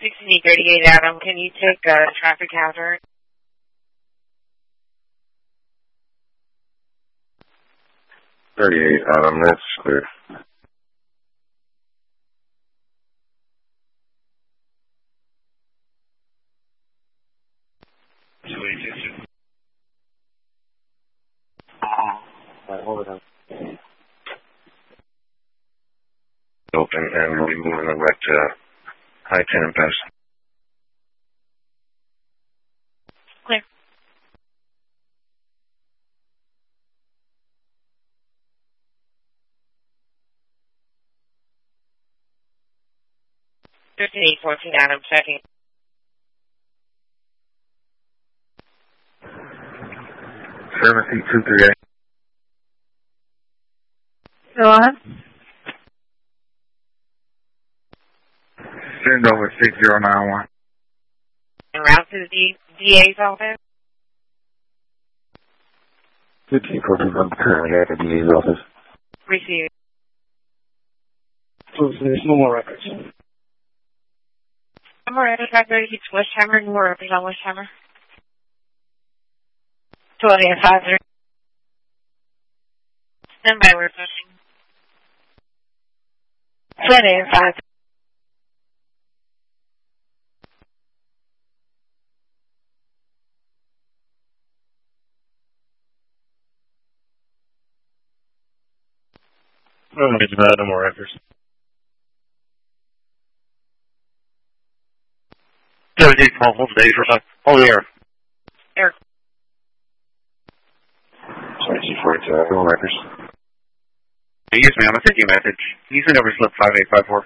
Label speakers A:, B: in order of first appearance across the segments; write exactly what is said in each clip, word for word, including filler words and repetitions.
A: sixteen thirty-eight, Adam. Can you take a uh, traffic hazard?
B: thirty-eight, Adam. That's clear. Alright, hold it up. Open, and we'll be moving them back to high ten and pass.
A: Clear. thirteen eight fourteen, Adam. Checking.
B: seven C two three eight.
A: Go on.
B: Send over six zero nine one.
A: En route to the D- DA's office?
B: fifteen fourteen, I'm currently at the D A's office.
A: Receive.
B: So there's no more records.
A: I'm already five thirty-six Westheimer, no more records on Westheimer. twenty and five three. Stand by, we're pushing. twenty and five three.
B: No, no more records. seventeen twelve, hold days or something. Hold the air.
A: Air.
B: Sorry, C forty-two, no records.
C: Yes, ma'am. I sent you a message. You sent over slip five eight five four.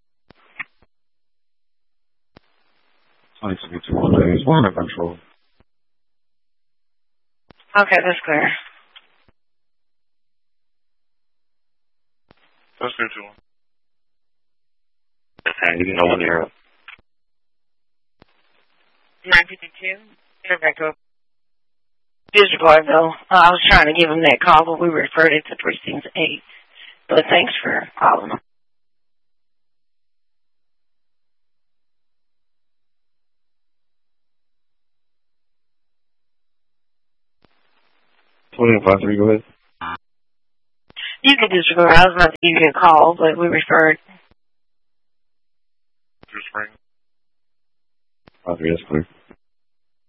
B: twenty-two, hold days, one under control.
A: Okay, that's clear.
B: That's good, too. And you know when you're up.
A: nine fifty-two. Turn back up. Disregard, uh, I was trying to give him that call, but we referred it to precinct eight. But thanks for calling him.
B: twenty and five three, go ahead.
A: You can disregard. I was about to give you a call, but we referred.
B: Just ring. five three, that's clear.